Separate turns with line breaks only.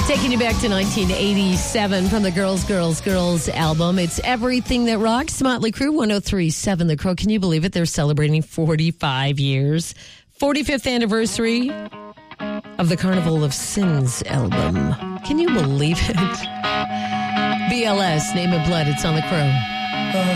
Taking you back to 1987 from the Girls, Girls, Girls album. It's Everything That Rocks. Motley Crue, 103.7 The Crow. Can you believe it? They're celebrating 45 years. 45th anniversary of the Carnival of Sins album. Can you believe it? BLS, Name of Blood. It's on The Crow.